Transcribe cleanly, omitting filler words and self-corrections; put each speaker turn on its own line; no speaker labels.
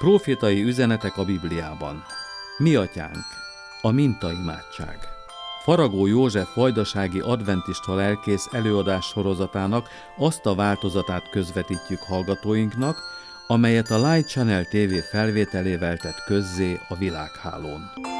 Prófétai üzenetek a Bibliában. Mi atyánk, a mintaimádság. Faragó József vajdasági adventista lelkész előadás sorozatának azt a változatát közvetítjük hallgatóinknak, amelyet a Light Channel TV felvételével tett közzé a világhálón.